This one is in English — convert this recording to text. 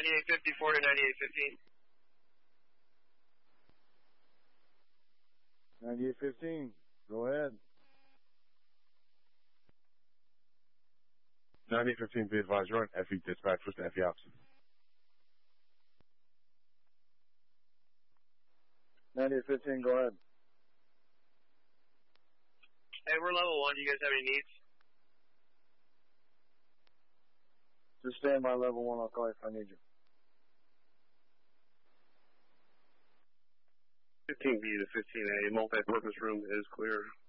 9854 to 9815. 9815, go ahead. 9815, be advised, you're on FE dispatch, what's the FE option? 9815, go ahead. Hey, we're level 1. Do you guys have any needs? Just stand by level 1. I'll call you if I need you. 15B to 15A, multi-purpose room is clear.